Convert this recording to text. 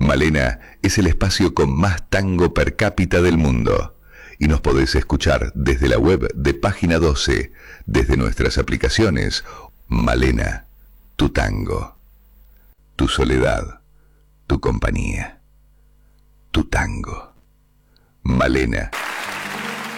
Malena es el espacio con más tango per cápita del mundo. Y nos podés escuchar desde la web de Página 12, desde nuestras aplicaciones. Malena, tu tango, tu soledad, tu compañía, tu tango. Malena.